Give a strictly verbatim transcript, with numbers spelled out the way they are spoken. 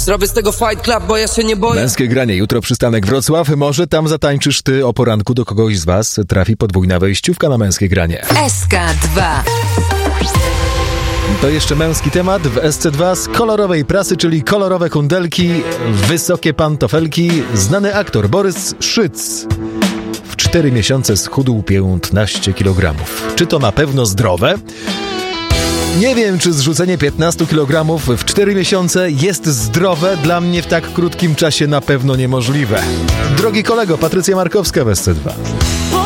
Zrobię z tego Fight Club, bo ja się nie boję. Męskie granie, jutro przystanek Wrocław. Może tam zatańczysz ty o poranku, do kogoś z was trafi podwójna wejściówka na Męskie granie. S K dwa. To jeszcze męski temat w S C dwa z kolorowej prasy, czyli kolorowe kundelki, wysokie pantofelki. Znany aktor Borys Szyc w cztery miesiące schudł piętnaście kilogramów. Czy to na pewno zdrowe? Nie wiem, czy zrzucenie piętnaście kilogramów w cztery miesiące jest zdrowe. Dla mnie w tak krótkim czasie na pewno niemożliwe. Drogi kolego, Patrycja Markowska w S C dwa.